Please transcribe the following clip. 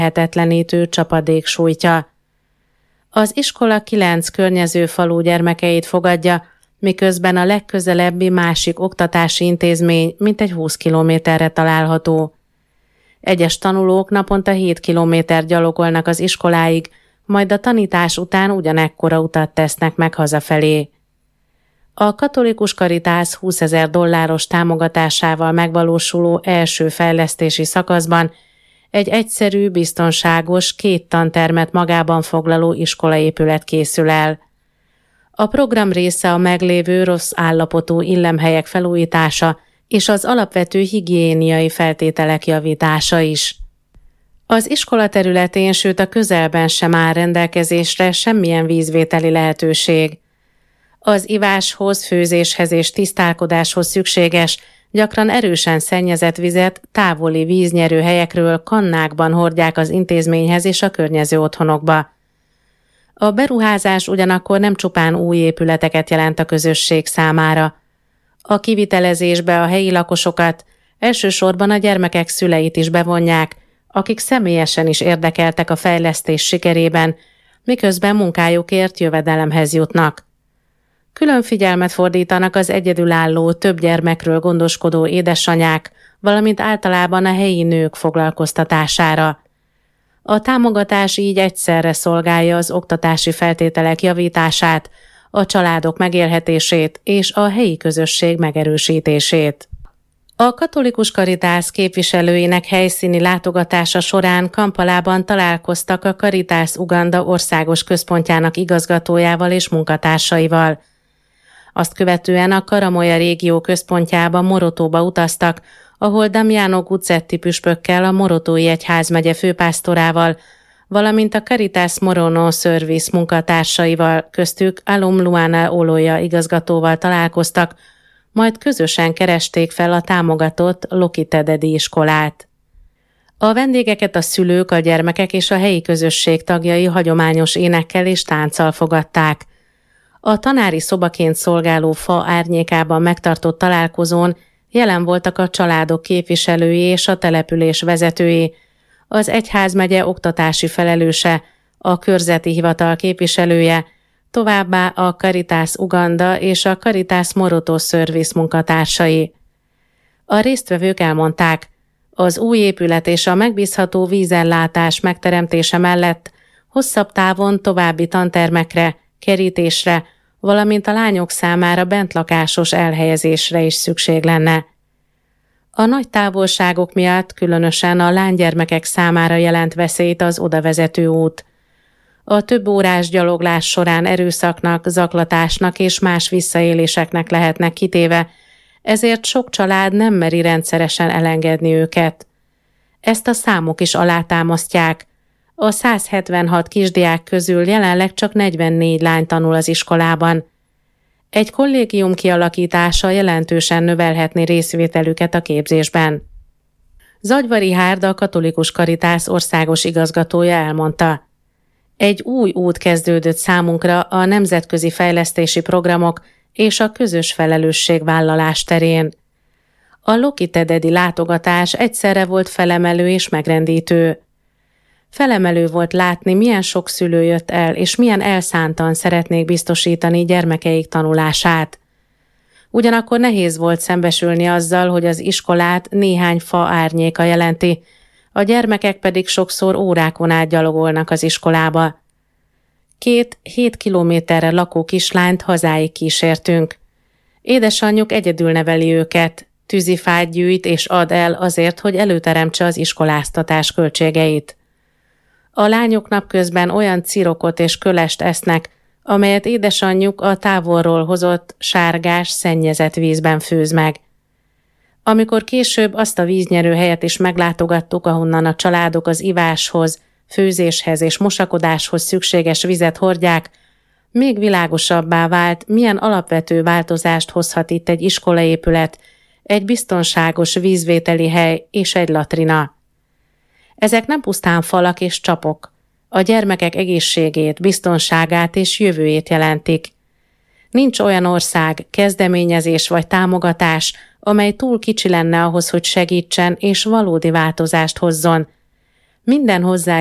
lehetetlenítő csapadék sújtja. Az iskola 9 környező falu gyermekeit fogadja, miközben a legközelebbi másik oktatási intézmény mintegy 20 kilométerre található. Egyes tanulók naponta 7 kilométer gyalogolnak az iskoláig, majd a tanítás után ugyanekkora utat tesznek meg hazafelé. A katolikus Caritas $20,000 támogatásával megvalósuló első fejlesztési szakaszban egy egyszerű, biztonságos, 2 tantermet magában foglaló iskolaépület készül el. A program része a meglévő rossz állapotú illemhelyek felújítása és az alapvető higiéniai feltételek javítása is. Az iskola területén, sőt a közelben sem áll rendelkezésre semmilyen vízvételi lehetőség. Az iváshoz, főzéshez és tisztálkodáshoz szükséges, gyakran erősen szennyezett vizet távoli víznyerő helyekről kannákban hordják az intézményhez és a környező otthonokba. A beruházás ugyanakkor nem csupán új épületeket jelent a közösség számára. A kivitelezésbe a helyi lakosokat, elsősorban a gyermekek szüleit is bevonják, akik személyesen is érdekeltek a fejlesztés sikerében, miközben munkájukért jövedelemhez jutnak. Külön figyelmet fordítanak az egyedülálló, több gyermekről gondoskodó édesanyák, valamint általában a helyi nők foglalkoztatására. A támogatás így egyszerre szolgálja az oktatási feltételek javítását, a családok megélhetését és a helyi közösség megerősítését. A katolikus Caritas képviselőinek helyszíni látogatása során Kampalában találkoztak a Caritas Uganda országos központjának igazgatójával és munkatársaival. Azt követően a Karamoja régió központjába, Morotóba utaztak, ahol Damiano Guzzetti püspökkel, a Morotói Egyházmegye főpásztorával, valamint a Caritas Morono Service munkatársaival, köztük Alum Luana Oloya igazgatóval találkoztak, majd közösen keresték fel a támogatott Lokitededi iskolát. A vendégeket a szülők, a gyermekek és a helyi közösség tagjai hagyományos énekkel és tánccal fogadták. A tanári szobaként szolgáló fa árnyékában megtartott találkozón jelen voltak a családok képviselői és a település vezetői, az egyházmegye oktatási felelőse, a körzeti hivatal képviselője, továbbá a Caritas Uganda és a Caritas Moroto Service munkatársai. A résztvevők elmondták, az új épület és a megbízható vízellátás megteremtése mellett hosszabb távon további tantermekre, kerítésre, valamint a lányok számára bentlakásos elhelyezésre is szükség lenne. A nagy távolságok miatt különösen a lánygyermekek számára jelent veszélyt az odavezető út. A több órás gyaloglás során erőszaknak, zaklatásnak és más visszaéléseknek lehetnek kitéve, ezért sok család nem meri rendszeresen elengedni őket. Ezt a számok is alátámasztják. A 176 kisdiák közül jelenleg csak 44 lány tanul az iskolában. Egy kollégium kialakítása jelentősen növelhetné részvételüket a képzésben. Zagyvari Hárd, a katolikus Caritas országos igazgatója elmondta: egy új út kezdődött számunkra a nemzetközi fejlesztési programok és a közös felelősségvállalás terén. A Lokitededi látogatás egyszerre volt felemelő és megrendítő. Felemelő volt látni, milyen sok szülő jött el, és milyen elszántan szeretnék biztosítani gyermekeik tanulását. Ugyanakkor nehéz volt szembesülni azzal, hogy az iskolát néhány fa árnyéka jelenti, a gyermekek pedig sokszor órákon át gyalogolnak az iskolába. 2 7 kilométerre lakó kislányt hazáig kísértünk. Édesanyjuk egyedül neveli őket, tűzifát gyűjt és ad el azért, hogy előteremtse az iskoláztatás költségeit. A lányok napközben olyan cirokot és kölest esznek, amelyet édesanyjuk a távolról hozott sárgás, szennyezett vízben főz meg. Amikor később azt a víznyerő helyet is meglátogattuk, ahonnan a családok az iváshoz, főzéshez és mosakodáshoz szükséges vizet hordják, még világosabbá vált, milyen alapvető változást hozhat itt egy iskolaépület, egy biztonságos vízvételi hely és egy latrina. Ezek nem pusztán falak és csapok, a gyermekek egészségét, biztonságát és jövőjét jelentik. Nincs olyan ország, kezdeményezés vagy támogatás, amely túl kicsi lenne ahhoz, hogy segítsen és valódi változást hozzon. Minden hozzá